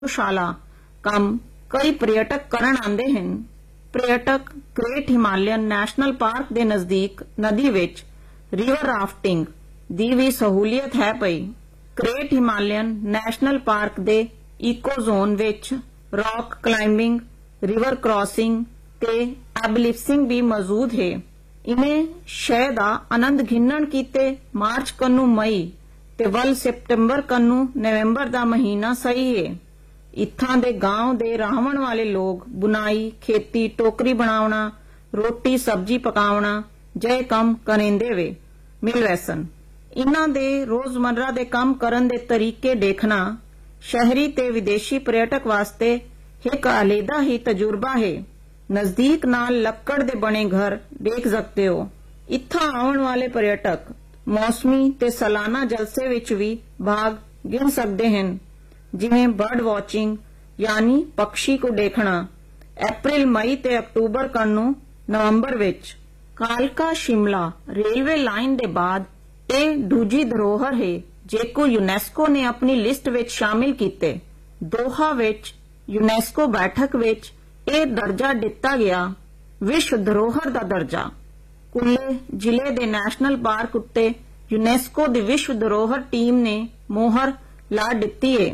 शाला काम कई पर्यटक करन आंदे हन। पर्यटक ग्रेट हिमालयन नैशनल पार्क दे नजदीक नदी विच रिवर राफ्टिंग दी भी सहूलियत है पई। Great Himalayan national park they eco zone which rock climbing, river crossing ते एबलिप्सिंग भी मौजूद है। इन्हें शय दा आनंद घिन्नण कीते मार्च कन्नू मई ते वल सितंबर कन्नू नवंबर दा महीना सही है। इत्थां दे गांव दे रहण वाले लोग बुनाई, खेती, टोकरी बनावना, रोटी सब्जी पकावना जय कम करेंदे वे मिल वैसन। इन्हां दे रोजमर्रा दे काम करन दे तरीके देखना शहरी ते विदेशी पर्यटक वास्ते एक अलहदा ही तजुर्बा है। नजदीक नाल लक्कड़ दे बने घर देख सकते हो। इत्थां आउण वाले पर्यटक मौसमी ते सालाना जलसे विच भी भाग गिन सकते हैं, जिवें बर्ड वॉचिंग यानी पक्षी को देखना अप्रैल मई ते अक्तूबर कन्नू नवंबर विच। कालका शिमला रेलवे लाइन दे बाद ਇਹ ਦੂਜੀ ਧਰੋਹਰ है जेको यूनेस्को ने अपनी लिस्ट विच शामिल कीते। दोहा विच यूनेस्को बैठक विच ਇਹ दर्जा दिता गया विश्व धरोहर ਦਾ दर्जा। कुल्ले जिले दे नैशनल पार्क उत्ते यूनेस्को दी विश्व धरोहर टीम ने मोहर ला दिती है।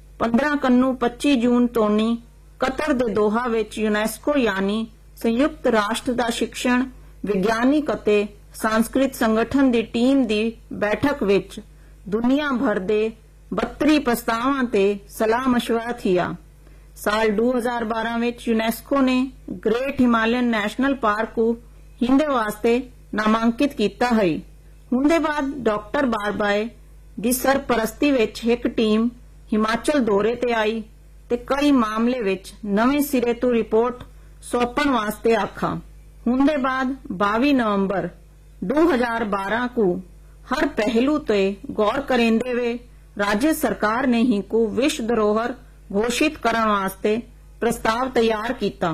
15 कन्नू 25 जून तोनी कतर दे दोहा विच यूनेस्को यानी संयुक्त राष्ट्र दा शिक्षण विग्यानिक अते सांस्कृतिक संगठन दी टीम दी बैठक विच दुनिया भर दे 32 प्रस्तावां ते सलाह मशवरा थिया। साल 2012 विच यूनेस्को ने ग्रेट हिमालयन नैशनल पार्क को हिंदे वास्ते नामांकित कीता है। हुंदे बाद डॉक्टर बारबाए दी सरपरस्ती विच एक टीम हिमाचल दौरे ते आई ते कई मामले विच नवें सिरे तो रिपोर्ट सौंपण वास्ते आखा। हुंदे बाद 22 नवंबर 2012 को हर पहलू ते गौर करेंदे वे राज्य सरकार ने ही को विश्व धरोहर घोषित करने वास्ते प्रस्ताव तैयार किया।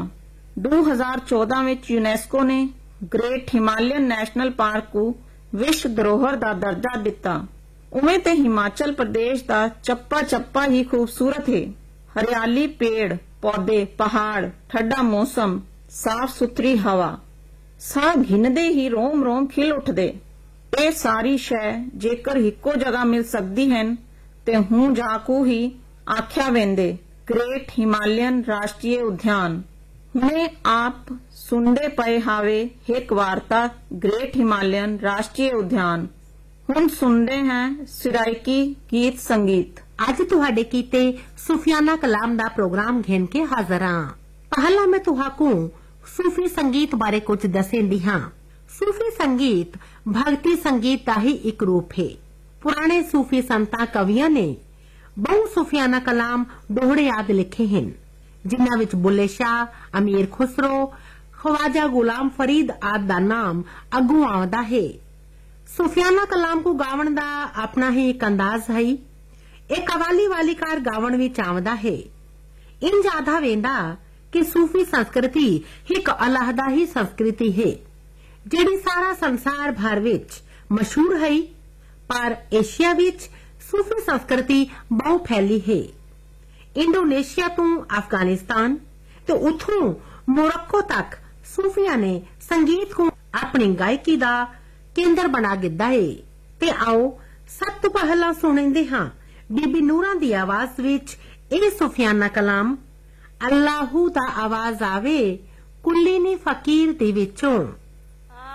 2014 विच यूनेस्को ने ग्रेट हिमालयन नैशनल पार्क को विश्व धरोहर दा दर्जा दिता। उवें ते हिमाचल प्रदेश दा चप्पा चप्पा ही खूबसूरत है। हरियाली, पेड़ पौधे, पहाड़, ठंडा मौसम, साफ सुथरी हवा, साह घिनदे ही रोम रोम खिल उठदे। ये सारी शय जेकर हिक्को जगह मिल सकती हैं ते हूं जाकू ही आख्या वेंदे ग्रेट हिमालयन राष्ट्रीय उद्यान। हुणे आप सुनदे पए हावे एक वार्ता ग्रेट हिमालयन राष्ट्रीय उद्यान। हुण सुनदे हैं सिराइकी गीत संगीत। ਅੱਜ ਤੁਹਾਡੇ ਕੀਤੇ ਸੁਫਿਆਨਾ ਕਲਾਮ ਦਾ ਪ੍ਰੋਗਰਾਮ ਘੇਨ ਕੇ ਹਾਜ਼ਰ ਹਾਂ। ਪਹਿਲਾਂ ਮੈਂ ਤੁਹਾਨੂੰ सूफी संगीत बारे कुछ दसेंदी हाँ। सूफी संगीत भक्ति संगीत का ही एक रूप है। पुराने सूफी संता कवियां ने बहु सूफियाना कलाम दोहरे याद लिखे हैं, जिन्हां विच बुल्ले शाह, अमीर खुसरो, ख्वाजा गुलाम फरीद आदि दा नाम अगू आउंदा है। सूफियाना कलाम को गावण दा अपना ही एक अंदाज है। एक कवाली वालीकार गावण विच आउंदा है। इंज आधा वेंदा कि सूफी संस्कृति एक अलहदा ही संस्कृति है, जिहड़ी सारा संसार भर विच मशहूर है। पर एशिया विच सूफी संस्कृति बहु फैली है। इंडोनेशिया तो अफगानिस्तान ते उथों मोरक्को तक सूफिया ने संगीत को अपनी गायकी दा केंद्र बना दिता है। ते आओ सब तो पहला सुनेंदे हां बीबी नूरा दी आवाज विच ਇਹ सूफियाना कलाम अल्लाहू दा आवाज आवे कुल्ली ने फकीर दे विचों।